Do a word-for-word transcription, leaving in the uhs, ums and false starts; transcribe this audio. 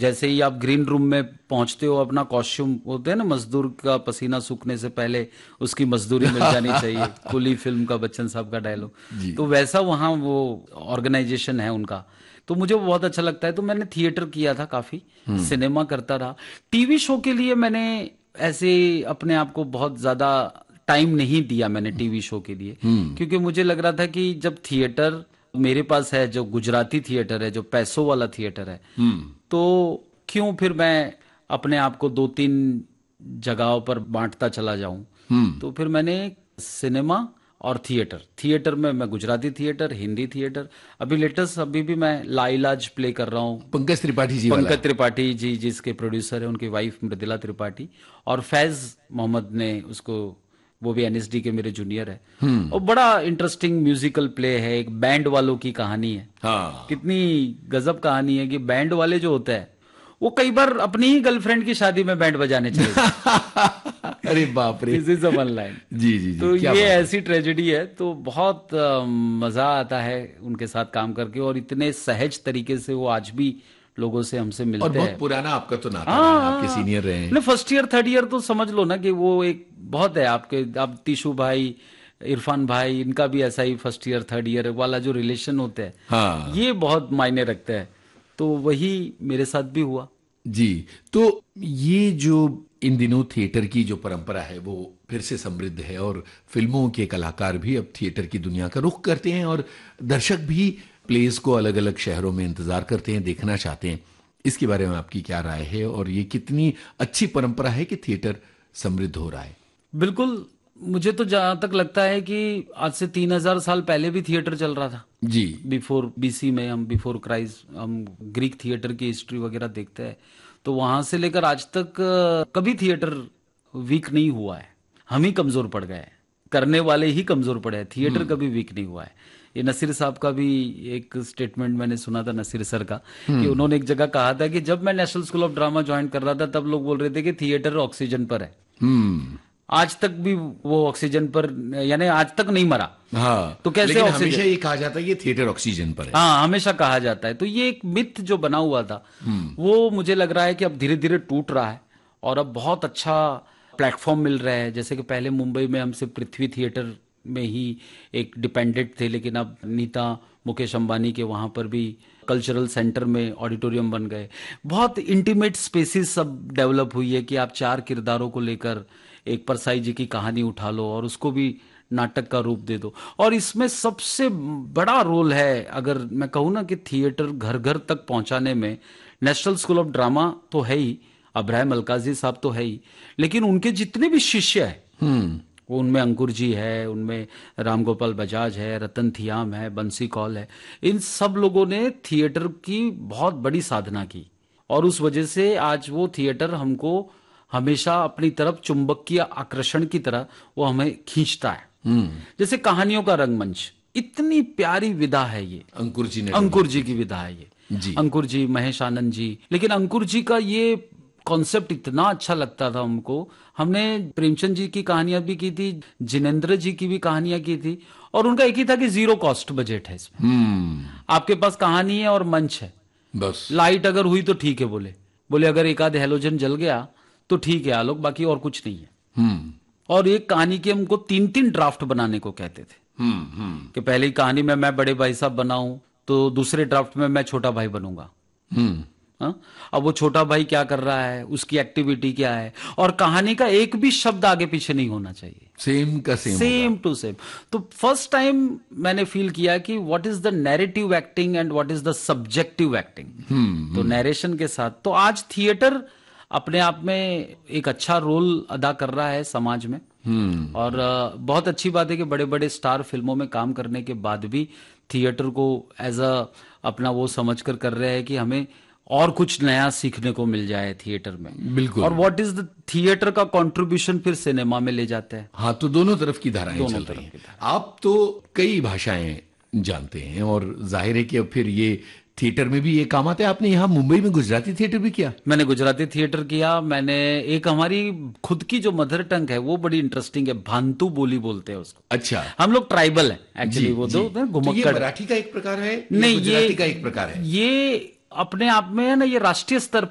जैसे ही आप green room में पहुंचते हो, अपना कॉस्ट्यूम होते हैं ना, मजदूर का पसीना सूखने से पहले उसकी मजदूरी मिल जानी चाहिए, कुली फिल्म का बच्चन साहब का डायलॉग, जी। तो वैसा वहाँ वो ऑर्गेनाइजेशन है उनका। तो मुझे वो बहुत अच्छा लगता है। तो मैंने थिएटर किया था काफी, सिनेमा करता रहा। टीवी शो के लिए मैंने ऐसे अपने आप को बहुत ज्यादा टाइम नहीं दिया मैंने टीवी शो के लिए, क्योंकि मुझे लग रहा था कि जब थिएटर मेरे पास है, जो गुजराती थिएटर है, जो पैसों वाला थिएटर है, तो क्यों फिर मैं अपने आप को दो तीन जगहों पर बांटता चला जाऊं। तो फिर मैंने सिनेमा और थिएटर, थिएटर में मैं गुजराती थिएटर, हिंदी थिएटर, अभी लेटेस्ट अभी भी मैं लाइलाज प्ले कर रहा हूँ। पंकज त्रिपाठी जी वाला। पंकज त्रिपाठी जी जिसके प्रोड्यूसर है, उनकी वाइफ मृदुला त्रिपाठी, और फैज मोहम्मद ने उसको, वो भी एनएसडी के मेरे जूनियर है। और बड़ा इंटरेस्टिंग म्यूजिकल प्ले है, एक बैंड वालों की कहानी है। हाँ। कितनी गजब कहानी है कि बैंड वाले जो होते हैं वो कई बार अपनी ही गर्लफ्रेंड की शादी में बैंड बजाने चले जाते। अरे बाप रे। This is one line. जी जी जी। तो क्या ये बात है। ऐसी ट्रेजेडी है, तो बहुत अ, मजा आता है उनके साथ काम करके, और इतने सहज तरीके से वो आज भी लोगों से हमसे और मिलते बहुत हैं। पुराना आपका तो नाता हाँ रहा है, हाँ, आपके हाँ। सीनियर रहे हैं। नहीं, फर्स्ट ईयर थर्ड ईयर तो समझ लो ना कि वो एक बहुत है आपके, आप तीशू भाई, इरफान भाई, इनका भी ऐसा ही फर्स्ट ईयर थर्ड ईयर वाला जो रिलेशन होता है, हाँ। ये बहुत मायने रखता है। तो वही मेरे साथ भी हुआ। जी। तो ये जो इन दिनों थिएटर की जो परंपरा है वो फिर से समृद्ध है, और फिल्मों के कलाकार भी अब थिएटर की दुनिया का रुख करते हैं, और दर्शक भी प्लेस को अलग अलग शहरों में इंतजार करते हैं, देखना चाहते हैं। इसके बारे में आपकी क्या राय है, और ये कितनी अच्छी परंपरा है कि थिएटर समृद्ध हो रहा है? बिल्कुल, मुझे तो जहां तक लगता है कि आज से तीन हजार साल पहले भी थिएटर चल रहा था। जी। बिफोर बीसी में, हम बिफोर क्राइस्ट, हम ग्रीक थिएटर की हिस्ट्री वगैरह देखते हैं, तो वहां से लेकर आज तक अ, कभी थिएटर वीक नहीं हुआ है। हम ही कमजोर पड़ गए हैं, करने वाले ही कमजोर पड़े हैं, थिएटर कभी वीक नहीं हुआ है। ये नसीर साहब का भी एक स्टेटमेंट मैंने सुना था, नसीर सर का, कि उन्होंने एक जगह कहा था कि जब मैं national school of drama join कर रहा था तब लोग बोल रहे थे कि थिएटर ऑक्सीजन पर है। हम्म। आज तक भी वो ऑक्सीजन पर, यानी आज तक नहीं मरा। हाँ। तो कैसे लेकिन ऑक्सीजन? हमेशा ये कहा जाता है कि थिएटर ऑक्सीजन पर है। हाँ, हमेशा कहा जाता है। तो ये एक मिथ जो बना हुआ था, वो मुझे लग रहा है कि अब धीरे धीरे टूट रहा है, और अब बहुत अच्छा प्लेटफॉर्म मिल रहा है। जैसे कि पहले मुंबई में हम सिर्फ पृथ्वी थिएटर में ही एक डिपेंडेंट थे, लेकिन अब नीता मुकेश अंबानी के वहां पर भी कल्चरल सेंटर में ऑडिटोरियम बन गए। बहुत इंटीमेट स्पेसिस सब डेवलप हुई है कि आप चार किरदारों को लेकर एक परसाई जी की कहानी उठा लो और उसको भी नाटक का रूप दे दो। और इसमें सबसे बड़ा रोल है, अगर मैं कहूँ ना, कि थिएटर घर घर तक पहुंचाने में नेशनल स्कूल ऑफ ड्रामा तो है ही, अब्राहम अलकाजी साहब तो है ही, लेकिन उनके जितने भी शिष्य हैं, वो उनमें अंकुर जी है, उनमें राम गोपाल बजाज है, रतन थियाम है, बंसी कौल है, इन सब लोगों ने थिएटर की बहुत बड़ी साधना की, और उस वजह से आज वो थिएटर हमको हमेशा अपनी तरफ चुंबकीय आकर्षण की तरह वो हमें खींचता है। जैसे कहानियों का रंगमंच, इतनी प्यारी विधा है ये, अंकुर जी ने, अंकुर जी की विधा है ये। जी। अंकुर जी, महेश आनंद जी, लेकिन अंकुर जी का ये कॉन्सेप्ट इतना अच्छा लगता था हमको। हमने प्रेमचंद जी की कहानियां भी की थी, जिनेंद्र जी की भी कहानियां की थी, और उनका एक ही था कि जीरो कॉस्ट बजट है इसमें। हम्म। आपके पास कहानी है और मंच है, बस। लाइट अगर हुई तो ठीक है, बोले बोले अगर एक आध हेलोजन जल गया तो ठीक है आलोक, बाकी और कुछ नहीं है। हम्म। और एक कहानी के हमको तीन तीन ड्राफ्ट बनाने को कहते थे, हम्म। हम्म। कि पहली कहानी में मैं बड़े भाई साहब बनाऊं, तो दूसरे ड्राफ्ट में मैं छोटा भाई बनूंगा। हम्म। हाँ? अब वो छोटा भाई क्या कर रहा है, उसकी एक्टिविटी क्या है, और कहानी का एक भी शब्द आगे पीछे नहीं होना चाहिए, सेम का सेम सेम टू सेम। तो फर्स्ट टाइम मैंने फील किया कि what is the narrative acting and what is the subjective acting. तो नैरेशन के साथ, तो आज थिएटर अपने आप में एक अच्छा रोल अदा कर रहा है समाज में। और अ, बहुत अच्छी बात है कि बड़े बड़े स्टार फिल्मों में काम करने के बाद भी थिएटर को एज अ अपना वो समझकर कर रहे हैं कि हमें और कुछ नया सीखने को मिल जाए थिएटर में। बिल्कुल। और व्हाट इज द थिएटर का कंट्रीब्यूशन फिर सिनेमा में ले जाते हैं। हाँ, तो दोनों तरफ की धाराएं दोनों चल तरफ रही हैं। की आप तो कई भाषाएं जानते हैं, और जाहिर है कि अब फिर ये थिएटर में भी ये काम आता है। आपने यहाँ मुंबई में गुजराती थिएटर भी किया? मैंने गुजराती थिएटर किया। मैंने एक, हमारी खुद की जो मदर टंग है वो बड़ी इंटरेस्टिंग है, भांतु बोली बोलते हैं उसको। अच्छा। हम लोग ट्राइबल हैं एक्चुअली, जी, वो जी। दो तो ये घुमक्कड़। मराठी का एक प्रकार है या नहीं, गुजराती ये का एक प्रकार है? ये अपने आप में है ना, ये राष्ट्रीय स्तर